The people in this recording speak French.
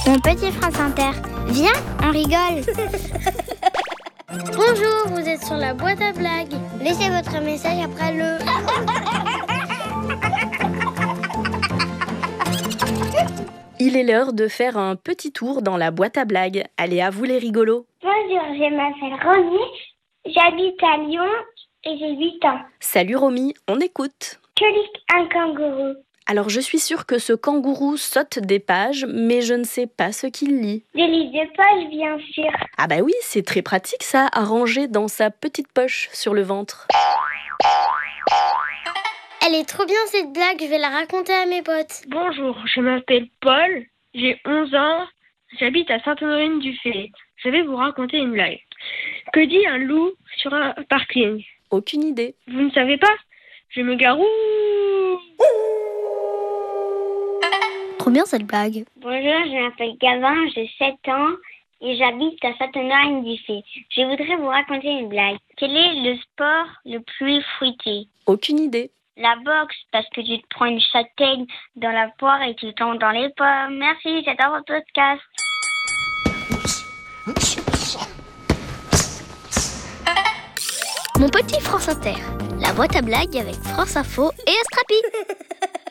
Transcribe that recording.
Mon petit France Inter, viens, on rigole. Bonjour, vous êtes sur la boîte à blagues. Laissez votre message après le... Il est l'heure de faire un petit tour dans la boîte à blagues. Allez, à vous les rigolos. Bonjour, je m'appelle Romy, j'habite à Lyon et j'ai 8 ans. Salut Romy, on écoute. Que lit un kangourou? Alors je suis sûre que ce kangourou saute des pages, mais je ne sais pas ce qu'il lit. Des livres de poche, bien sûr. Ah bah oui, c'est très pratique ça, à ranger dans sa petite poche sur le ventre. Elle est trop bien cette blague, je vais la raconter à mes potes. Bonjour, je m'appelle Paul, j'ai 11 ans, j'habite à Sainte-Honorine-du-Fay. Je vais vous raconter une blague. Que dit un loup sur un parking? Aucune idée. Vous ne savez pas? Je me garou. Trop bien cette blague. Bonjour, je m'appelle Gavin, j'ai 7 ans et j'habite à Sainte-Honorine-du-Fay. Je voudrais vous raconter une blague. Quel est le sport le plus fruité? Aucune idée. La boxe, parce que tu te prends une châtaigne dans la poire et tu tombes dans les pommes. Merci, j'adore votre podcast. Mon petit France Inter, la boîte à blagues avec France Info et Astrapi.